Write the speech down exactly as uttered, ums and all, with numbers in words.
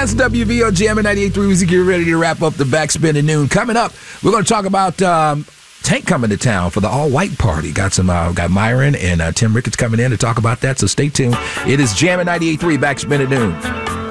That's W V O Jammin' ninety-eight point three. We're getting ready to wrap up the Backspin at noon. Coming up, we're going to talk about um, Tank coming to town for the all-white party. Got some, uh, got Myron and uh, Tim Ricketts coming in to talk about that, so stay tuned. It is Jammin' ninety-eight point three Backspin at noon.